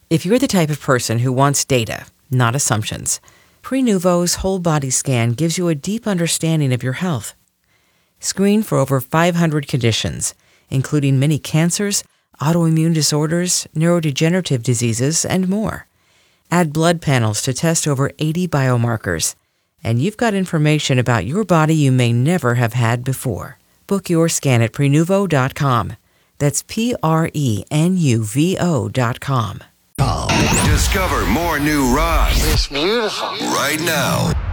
If you're the type of person who wants data, not assumptions, Prenuvo's whole body scan gives you a deep understanding of your health. Screen for over 500 conditions, including many cancers, autoimmune disorders, neurodegenerative diseases, and more. Add blood panels to test over 80 biomarkers, and you've got information about your body you may never have had before. Book your scan at Prenuvo.com. That's Prenuvo.com. Discover more new rock. It's beautiful. Right now.